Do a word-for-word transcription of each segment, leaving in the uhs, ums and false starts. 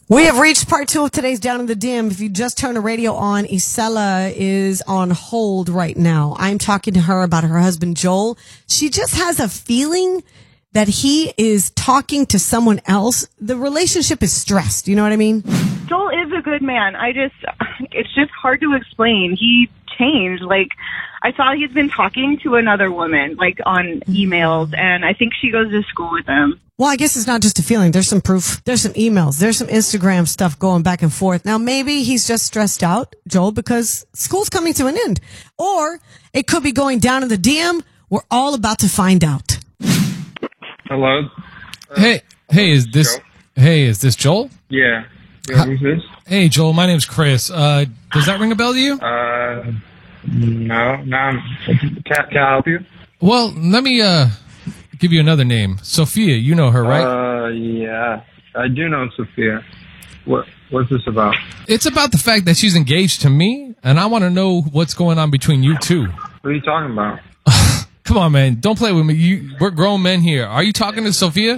We have reached part two of today's Down in the D M. If you just turned the radio on, Isela is on hold right now. I'm talking to her about her husband, Joel. She just has a feeling that he is talking to someone else. The relationship is stressed. You know what I mean? Joel is a good man. I just, it's just hard to explain. He changed. Like, I saw he's been talking to another woman, like on emails, and I think she goes to school with him. Well, I guess it's not just a feeling. There's some proof. There's some emails. There's some Instagram stuff going back and forth. Now, maybe he's just stressed out, Joel, because school's coming to an end. Or it could be going down in the D M. We're all about to find out. Hello? Uh, hey, hey, is this, Joe? hey, is this Joel? Yeah. Yeah, who's this? Hey, Joel, my name's Chris. Uh, does that ring a bell to you? Uh, no, no. I'm- Can, can I help you? Well, let me, uh, give you another name. Sophia, you know her, right? Uh, yeah. I do know Sophia. What, what's this about? It's about the fact that she's engaged to me, and I want to know what's going on between you two. What are you talking about? Come on, man. Don't play with me. You, we're grown men here. Are you talking to Sophia?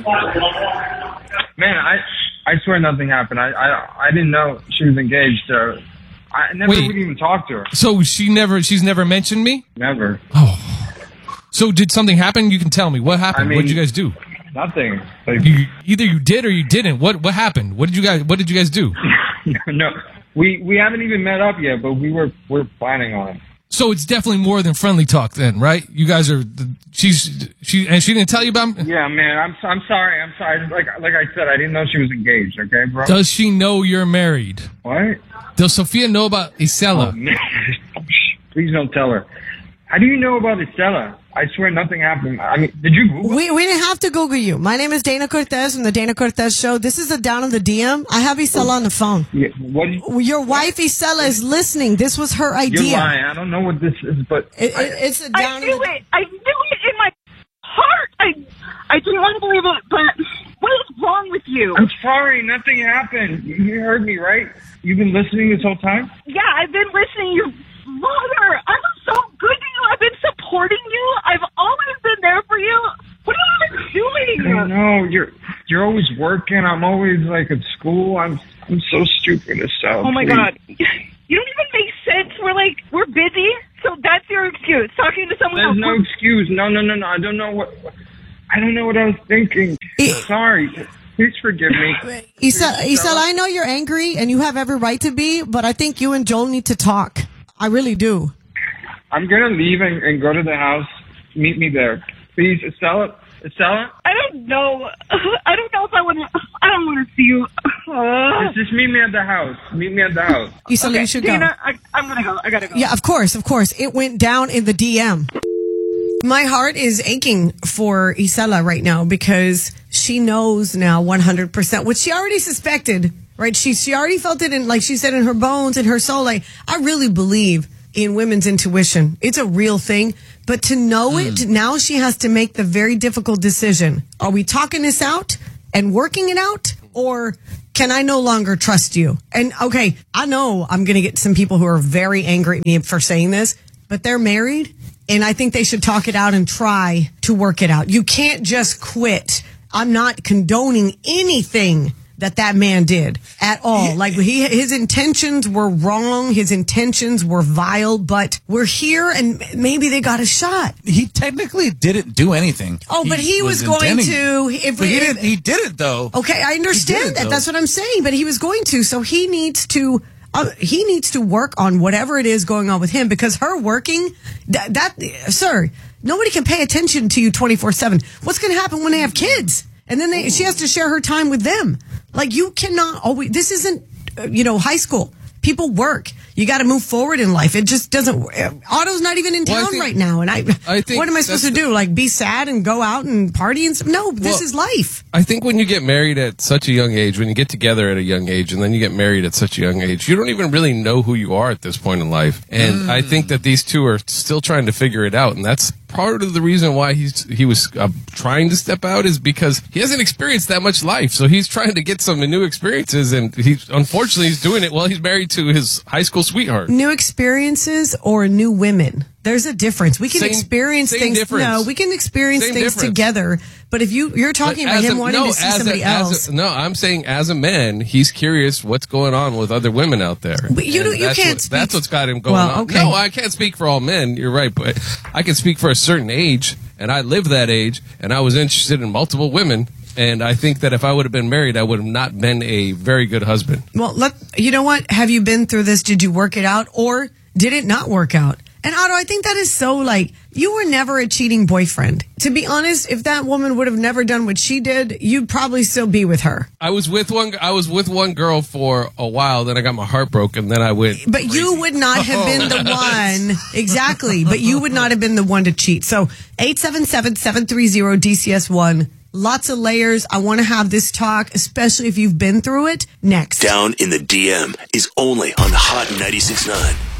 Man, I I swear nothing happened. I I, I didn't know she was engaged. So I never Wait. would even talk to her. So she never, she's never mentioned me? Never. Oh. So did something happen? You can tell me. What happened? I mean- what did you guys do? Nothing. Like, You, either you did or you didn't. What What happened? What did you guys What did you guys do? no, we we haven't even met up yet, but we were we're planning on it. So it's definitely more than friendly talk, then, right? You guys are. She's she and she didn't tell you about. Yeah, man. I'm I'm sorry. I'm sorry. Like like I said, I didn't know she was engaged. Okay, bro. Does she know you're married? What? Does Sophia know about Isela? Oh, man. Please don't tell her. How do you know about Estella? I swear nothing happened. I mean, did you Google? We we didn't have to Google you. My name is Dana Cortez from the Dana Cortez Show. This is a Down in the D M. I have Isela on the phone. Yeah, what? Do you, Your wife Isela is listening. This was her idea. you're lying. I don't know what this is, but It, it, it's a I down in knew the it. I knew it in my heart. I, I didn't want to believe it, but what is wrong with you? I'm sorry. Nothing happened. You you heard me, right? You've been listening this whole time. Yeah, I've been listening. You mother. I'm so good to you. I've been supporting you. I've always been there for you. What have you been doing? I know you're you're always working. I'm always like at school. I'm I'm so stupid, Estelle. Oh my please. God. You don't even make sense. We're like, we're busy, so that's your excuse. Talking to someone There's else. no excuse. No, no, no, no. I don't know what. I don't know what I was thinking. Eh. Sorry. Please forgive me. Isela, Isela, I know you're angry and you have every right to be, but I think you and Joel need to talk. I really do. I'm gonna leave and, and go to the house. Meet me there, please, Estella. Estella, I don't know. I don't know if I want to. I don't want to see you. Uh, just meet me at the house. Meet me at the house. Isela, okay, you should go. Dana, I, I'm gonna go. I gotta go. Yeah, of course, of course. It went down in the D M. My heart is aching for Isela right now because she knows now one hundred percent what she already suspected, right? She she already felt it in, like she said, in her bones, in her soul. Like, I really believe in women's intuition. It's a real thing. But to know it, now she has to make the very difficult decision. Are we talking this out and working it out? Or can I no longer trust you? And okay, I know I'm going to get some people who are very angry at me for saying this, but they're married. And I think they should talk it out and try to work it out. You can't just quit. I'm not condoning anything that that man did at all. Like, he, his intentions were wrong. His intentions were vile, but we're here and maybe they got a shot. He technically didn't do anything. Oh, but he was going intending- to. If, But he if- didn't. He didn't though. Okay, I understand He did, that. though. That's what I'm saying. But he was going to. So he needs to. Uh, he needs to work on whatever it is going on with him, because her working that, that sir, nobody can pay attention to you twenty-four seven. What's going to happen when they have kids? And then they, she has to share her time with them. Like, you cannot always, this isn't, uh, you know, high school. People work. You got to move forward in life. It just doesn't, uh, Otto's not even in Well, I town think- right now. And I, I think what am I supposed to that's do? Like, be sad and go out and party and stuff? No, this Well, is life. I think when you get married at such a young age, when you get together at a young age, and then you get married at such a young age, you don't even really know who you are at this point in life. And Mm. I think that these two are still trying to figure it out, and that's part of the reason why he's he was uh, trying to step out, is because he hasn't experienced that much life. So he's trying to get some new experiences, and he unfortunately he's doing it while he's married to his high school sweetheart. New experiences or new women. There's a difference. We can Same- experience same things. difference. No, we can experience Same things difference. together, But if you you're talking But about as him a- wanting no, to see as a- somebody as a- else, no, I'm saying as a man, he's curious what's going on with other women out there. But you And don't- you that's can't what- speak- That's what's got him going Well, on. okay. No, I can't speak for all men. You're right, but I can speak for a certain age, and I lived that age, and I was interested in multiple women. And I think that if I would have been married, I would have not been a very good husband. well, let you know what? Have you been through this? Did you work it out, or did it not work out? And Otto, I think that is so like you were never a cheating boyfriend. To be honest, if that woman would have never done what she did, you'd probably still be with her. I was with one. I was with one girl for a while. Then I got my heart broken. Then I went. But you would not have been the one. Exactly. But you would not have been the one to cheat. So eight seven seven, seven three zero, D C S one. Lots of layers. I want to have this talk, especially if you've been through it. Next. Down in the D M is only on Hot ninety-six point nine.